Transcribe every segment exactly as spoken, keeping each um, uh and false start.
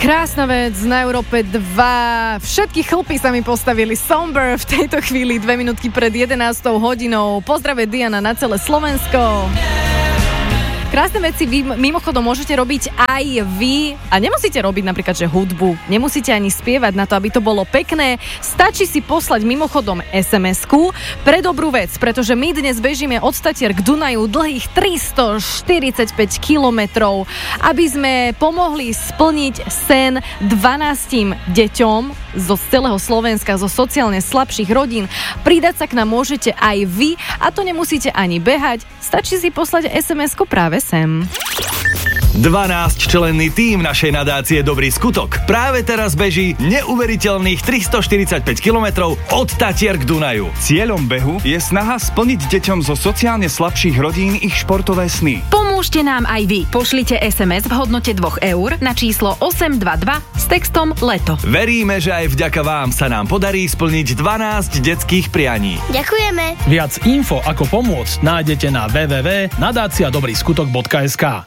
Krásna vec na Európe dva. Všetky chlpy sa mi postavili. Somber v tejto chvíli, dve minútky pred jedenástou hodinou. Pozdravujem Diana na celé Slovensko. Krásne veci vy mimochodom môžete robiť aj vy a nemusíte robiť napríklad, že hudbu, nemusíte ani spievať na to, aby to bolo pekné. Stačí si poslať mimochodom es em esku pre dobrú vec, pretože my dnes bežíme od Statier k Dunaju dlhých tristoštyridsaťpäť kilometrov, aby sme pomohli splniť sen dvanástim deťom zo celého Slovenska, zo sociálne slabších rodín. Pridať sa k nám môžete aj vy a to nemusíte ani behať, stačí si poslať es em esku práve sem. dvanásťčlenný tím našej nadácie Dobrý skutok práve teraz beží neuveriteľných tristoštyridsaťpäť kilometrov od Tatier k Dunaju. Cieľom behu je snaha splniť deťom zo sociálne slabších rodín ich športové sny. Pomôžte nám aj vy. Pošlite es em es v hodnote dvoch eur na číslo osem dva dva s textom Leto. Veríme, že aj vďaka vám sa nám podarí splniť dvanásť detských prianí. Ďakujeme. Viac info ako pomôcť nájdete na w w w bodka nadácia dobrý skutok bodka es ká.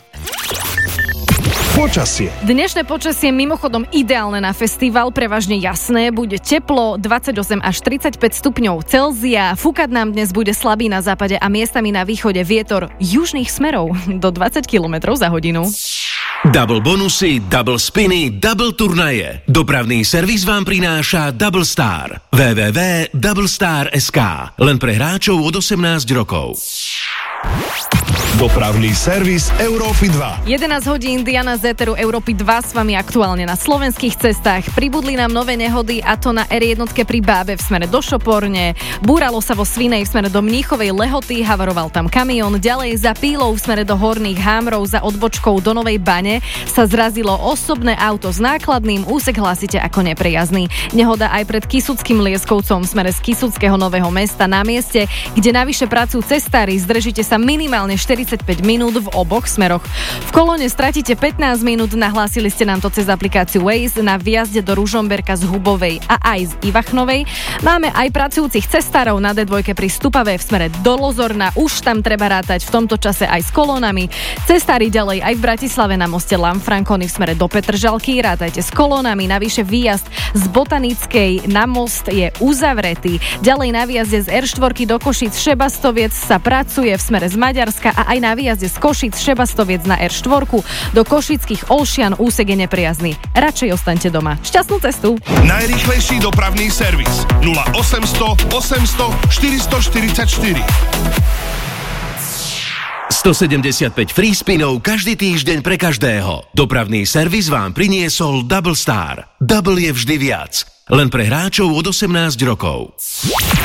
Počasie. Dnešné počasie mimochodom ideálne na festival, prevažne jasné, bude teplo dvadsaťosem až tridsaťpäť stupňov Celzia, fúkať nám dnes bude slabý na západe a miestami na východe vietor južných smerov do dvadsať kilometrov za hodinu. Double bonusy, double spiny, double turnaje. Dopravný servis vám prináša Double Star. w w w bodka double star bodka es ká. Len pre hráčov od osemnásť rokov. Dopravný servis Európy dva. jedenásť hodín, Diana z éteru Európy dva s vami aktuálne na slovenských cestách. Pribudli nám nové nehody a to na er jedna pri Bábe v smere do Šoporne. Búralo sa vo Svinej v smere do Mníchovej Lehoty, havaroval tam kamión. Ďalej za Pílou v smere do Horných Hámrov za odbočkou do Novej Bane sa zrazilo osobné auto s nákladným, úsek hlásite ako neprejazný. Nehoda aj pred Kysuckým Lieskovcom v smere z Kysuckého Nového Mesta na mieste, kde navyše pracujú cestári, zdržíte sa minimálne štyridsaťpäť minút v oboch smeroch. V kolóne stratíte pätnásť minút, nahlásili ste nám to cez aplikáciu Waze na výjazde do Ružomberka z Hubovej a aj z Ivachnovej. Máme aj pracujúcich cestárov na dé dva pri Stupave v smere do Lozorna, už tam treba rátať v tomto čase aj s kolónami. Cestári ďalej aj v Bratislave na moste Lanfranconi v smere do Petržalky, rátajte s kolónami, navyše výjazd z Botanickej na most je uzavretý. Ďalej na výjazde z er štyri do Košíc Šebastoviec sa pracuje v smere z Maďarska a aj na výjazde z Košíc Šebastoviec na er štyri do Košických Olšian úsek je nepriazný. Radšej ostaňte doma. Šťastnú cestu. Najrýchlejší dopravný servis nula osemsto osemsto štyristoštyridsaťštyri. stosedemdesiatpäť free spinov každý týždeň pre každého. Dopravný servis vám priniesol Double Star. Double je vždy viac. Len pre hráčov od osemnásť rokov.